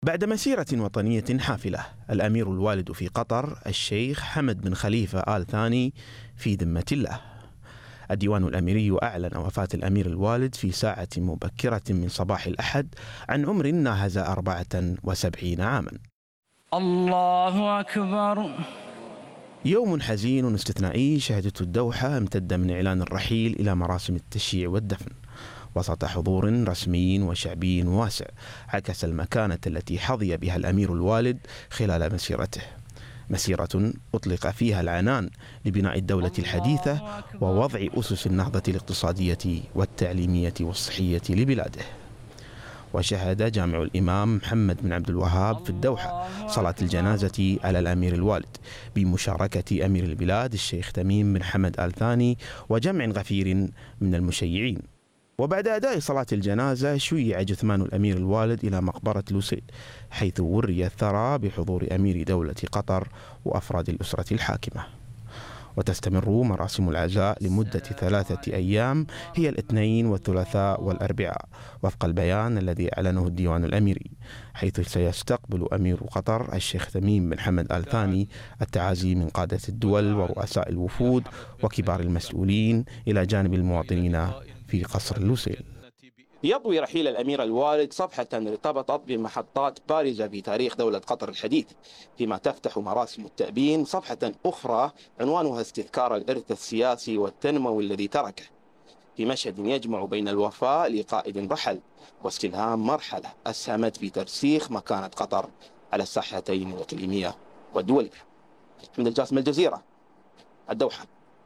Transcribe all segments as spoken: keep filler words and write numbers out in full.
بعد مسيرة وطنية حافلة، الأمير الوالد في قطر الشيخ حمد بن خليفة آل ثاني في ذمة الله. الديوان الأميري أعلن وفاة الأمير الوالد في ساعة مبكرة من صباح الأحد عن عمر ناهز أربعة وسبعين عاما. الله أكبر. يوم حزين استثنائي شهدته الدوحة امتد من إعلان الرحيل إلى مراسم التشييع والدفن وسط حضور رسمي وشعبي واسع عكس المكانة التي حظي بها الأمير الوالد خلال مسيرته، مسيرة أطلق فيها العنان لبناء الدولة الحديثة ووضع أسس النهضة الاقتصادية والتعليمية والصحية لبلاده. وشهد جامع الإمام محمد بن عبد الوهاب في الدوحة صلاة الجنازة على الأمير الوالد بمشاركة أمير البلاد الشيخ تميم بن حمد آل ثاني وجمع غفير من المشيعين. وبعد أداء صلاة الجنازة شيع جثمان الأمير الوالد إلى مقبرة لوسيل، حيث وري الثرى بحضور أمير دولة قطر وأفراد الأسرة الحاكمة. وتستمر مراسم العزاء لمدة ثلاثة أيام هي الاثنين والثلاثاء والأربعاء وفق البيان الذي أعلنه الديوان الأميري، حيث سيستقبل أمير قطر الشيخ تميم بن حمد آل ثاني التعازي من قادة الدول ورؤساء الوفود وكبار المسؤولين إلى جانب المواطنين في قصر لوسيل. يضوي رحيل الأمير الوالد صفحة ارتبطت بمحطات بارزة في تاريخ دولة قطر الحديث، فيما تفتح مراسم التأبين صفحة أخرى عنوانها استذكار الإرث السياسي والتنموي الذي تركه، في مشهد يجمع بين الوفاء لقائد رحل واستلهام مرحلة أسهمت في ترسيخ مكانة قطر على الساحتين الإقليمية والدولية. حمد الجاسم، الجزيرة، الدوحة.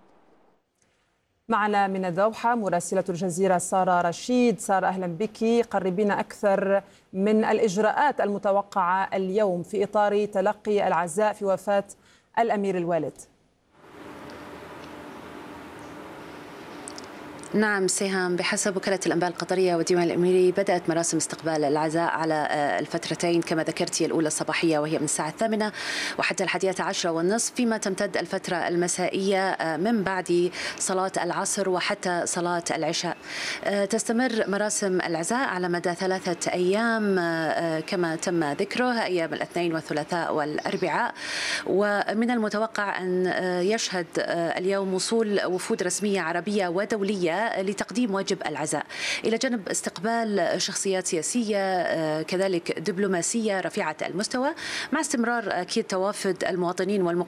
معنا من الدوحة مراسلة الجزيرة سارة رشيد. سارة، أهلا بك. قربينا أكثر من الإجراءات المتوقعة اليوم في إطار تلقي العزاء في وفاة الأمير الوالد. نعم سهام، بحسب وكالة الأنباء القطرية والديوان الأميري بدأت مراسم استقبال العزاء على الفترتين كما ذكرتي، الأولى الصباحية وهي من الساعة الثامنة وحتى الحادية عشرة والنصف، فيما تمتد الفترة المسائية من بعد صلاة العصر وحتى صلاة العشاء. تستمر مراسم العزاء على مدى ثلاثة أيام كما تم ذكره، أيام الاثنين والثلاثاء والأربعاء. ومن المتوقع أن يشهد اليوم وصول وفود رسمية عربية ودولية لتقديم واجب العزاء، إلى جانب استقبال شخصيات سياسية كذلك دبلوماسية رفيعة المستوى، مع استمرار أكيد توافد المواطنين والمقيمين